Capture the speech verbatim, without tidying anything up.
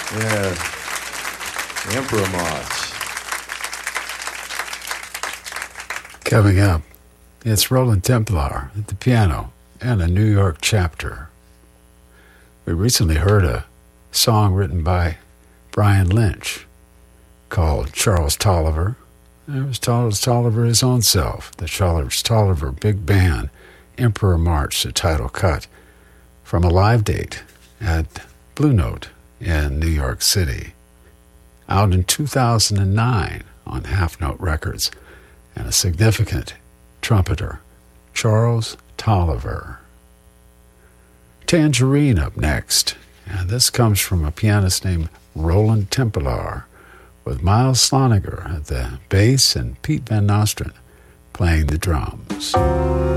Yeah, the Emperor March. Coming up, it's Roland Templar at the piano and a New York chapter. We recently heard a song written by Brian Lynch called Charles Tolliver. It was Charles Tolliver his own self, the Charles Tolliver Big Band Emperor March, the title cut from a live date at Blue Note in New York City, out in two thousand nine on Half Note Records, and a significant trumpeter, Charles Tolliver. Tangerine up next, and this comes from a pianist named Roland Templar, with Miles Sloniger at the bass and Pete Van Nostrand playing the drums.